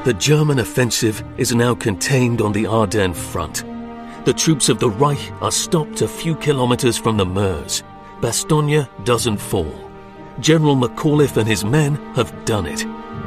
The German offensive is now contained on the Ardennes front. The troops of the Reich are stopped a few kilometers from the Meuse. Bastogne doesn't fall. General McAuliffe and his men have done it.